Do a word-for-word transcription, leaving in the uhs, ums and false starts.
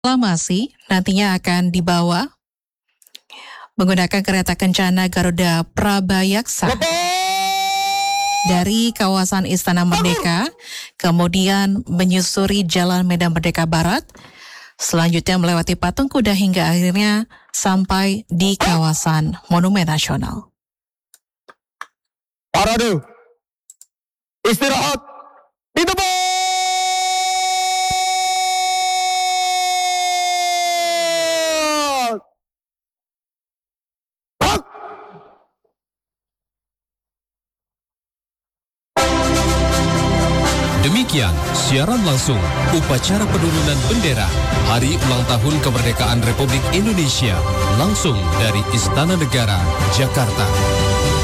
Aklamasi nantinya akan dibawa menggunakan kereta kencana Garuda Prabayaksa dari kawasan Istana Merdeka, kemudian menyusuri Jalan Medan Merdeka Barat, selanjutnya melewati patung kuda hingga akhirnya sampai di kawasan Monumen Nasional. Parade, istirahat, di tempat. Demikian siaran langsung upacara penurunan bendera Hari Ulang Tahun Kemerdekaan Republik Indonesia langsung dari Istana Negara, Jakarta.